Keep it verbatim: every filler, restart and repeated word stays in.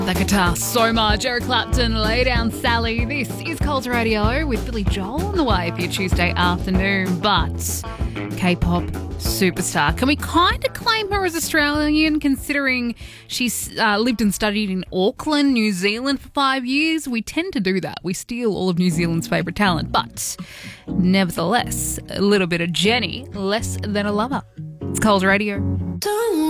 The guitar so much. Eric Clapton, Lay Down Sally. This is Coles Radio with Billy Joel on the way for your Tuesday afternoon. But K-pop superstar. Can we kind of claim her as Australian considering she's uh, lived and studied in Auckland, New Zealand for five years? We tend to do that. We steal all of New Zealand's favourite talent. But nevertheless, a little bit of Jenny, Less Than a Lover. It's Coles Radio.